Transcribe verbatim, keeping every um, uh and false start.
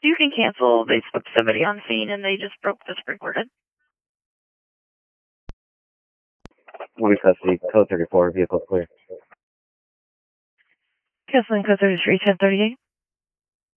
You can cancel. They spoke to somebody on scene and they just broke the sprinkler head. One custody, code thirty-four, vehicle clear. Kessling, code thirty-three, ten thirty-eight.